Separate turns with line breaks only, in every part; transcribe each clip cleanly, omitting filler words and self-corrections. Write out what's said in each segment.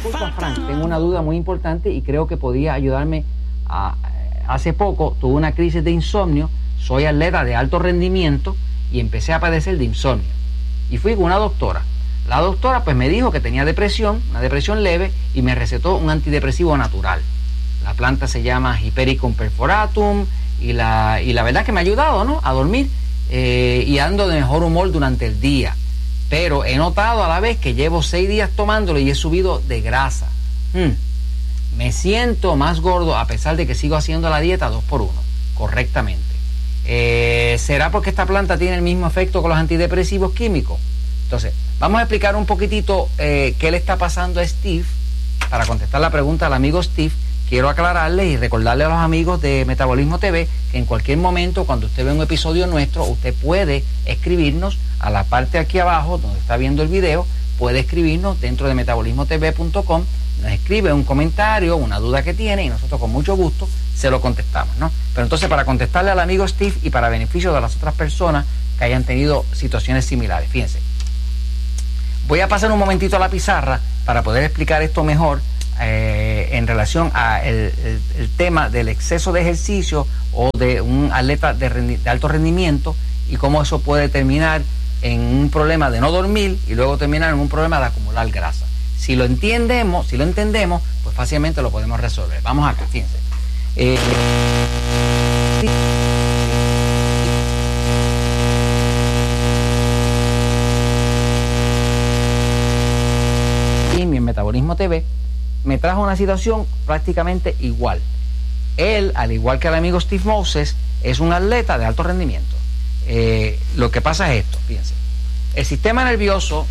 Disculpa, Frank, tengo una duda muy importante y creo que podía ayudarme. Hace poco tuve una crisis de insomnio, soy atleta de alto rendimiento y empecé a padecer de insomnio. Y fui con una doctora. La doctora pues me dijo que tenía depresión, una depresión leve, y me recetó un antidepresivo natural. La planta se llama Hypericum perforatum y la verdad que me ha ayudado, ¿no?, a dormir y ando de mejor humor durante el día. Pero he notado a la vez que llevo 6 días tomándolo y he subido de grasa. Me siento más gordo a pesar de que sigo haciendo la dieta 2x1 correctamente. ¿Será porque esta planta tiene el mismo efecto que los antidepresivos químicos? Entonces, vamos a explicar un poquitito qué le está pasando a Steve. Para contestar la pregunta al amigo Steve, quiero aclararle y recordarle a los amigos de Metabolismo TV que en cualquier momento, cuando usted ve un episodio nuestro, usted puede escribirnos a la parte aquí abajo donde está viendo el video, puede escribirnos dentro de metabolismotv.com, nos escribe un comentario, una duda que tiene y nosotros con mucho gusto se lo contestamos, ¿no? Pero entonces, para contestarle al amigo Steve y para beneficio de las otras personas que hayan tenido situaciones similares, fíjense, voy a pasar un momentito a la pizarra para poder explicar esto mejor en relación a el tema del exceso de ejercicio o de un atleta de alto rendimiento y cómo eso puede terminar en un problema de no dormir y luego terminar en un problema de acumular grasa. Si lo entendemos, pues fácilmente lo podemos resolver. Vamos acá, fíjense. En Metabolismo TV me trajo una situación prácticamente igual. Él, al igual que el amigo Steve Moses, es un atleta de alto rendimiento. Lo que pasa es esto, fíjense. El sistema nervioso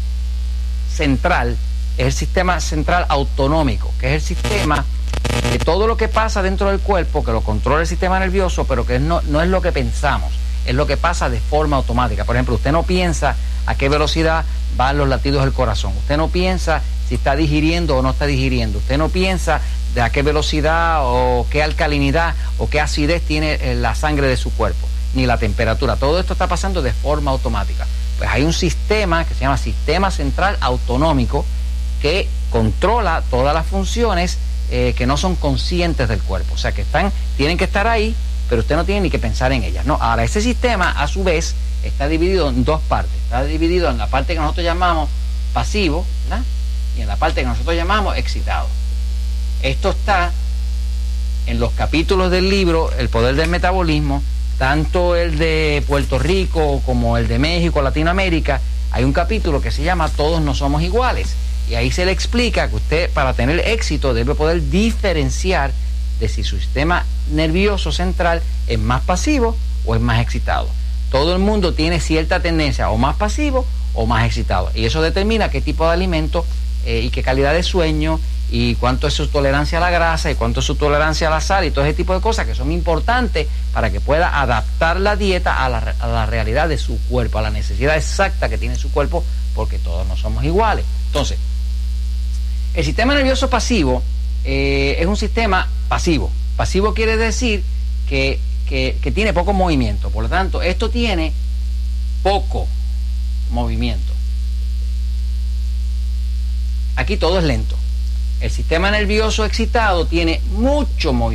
central es el sistema central autonómico, que es el sistema de todo lo que pasa dentro del cuerpo, que lo controla el sistema nervioso, pero que no es lo que pensamos, es lo que pasa de forma automática. Por ejemplo, usted no piensa a qué velocidad van los latidos del corazón, usted no piensa si está digiriendo o no está digiriendo, usted no piensa de a qué velocidad o qué alcalinidad o qué acidez tiene la sangre de su cuerpo, ni la temperatura. Todo esto está pasando de forma automática. Pues hay un sistema que se llama sistema central autonómico que controla todas las funciones que no son conscientes del cuerpo, o sea que tienen que estar ahí, pero usted no tiene ni que pensar en ellas, ¿no? Ahora, ese sistema a su vez está dividido en dos partes. Está dividido en la parte que nosotros llamamos pasivo, ¿verdad?, y en la parte que nosotros llamamos excitado. Esto está en los capítulos del libro El Poder del Metabolismo, tanto el de Puerto Rico como el de México, Latinoamérica. Hay un capítulo que se llama Todos no somos iguales, y ahí se le explica que usted, para tener éxito, debe poder diferenciar de si su sistema nervioso central es más pasivo o es más excitado. Todo el mundo tiene cierta tendencia o más pasivo o más excitado, y eso determina qué tipo de alimento y qué calidad de sueño y cuánto es su tolerancia a la grasa y cuánto es su tolerancia a la sal y todo ese tipo de cosas que son importantes para que pueda adaptar la dieta a la realidad de su cuerpo, a la necesidad exacta que tiene su cuerpo, porque todos no somos iguales. Entonces, el sistema nervioso pasivo es un sistema pasivo. Pasivo quiere decir que tiene poco movimiento, por lo tanto, esto tiene poco movimiento. Aquí todo es lento. El sistema nervioso excitado tiene mucho movimiento.